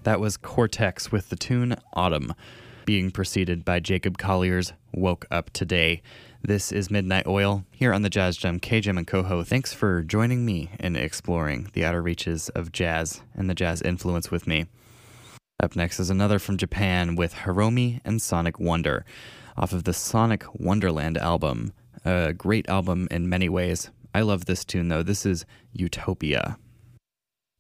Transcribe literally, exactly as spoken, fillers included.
That was Cortex with the tune Autumn, being preceded by Jacob Collier's Woke Up Today. This is Midnight Oil here on the Jazz Gem. K-Gem and Coho, thanks for joining me in exploring the outer reaches of jazz and the jazz influence with me. Up next is another from Japan with Hiromi and Sonic Wonder, off of the Sonic Wonderland album. A great album in many ways. I love this tune though. This is Utopia.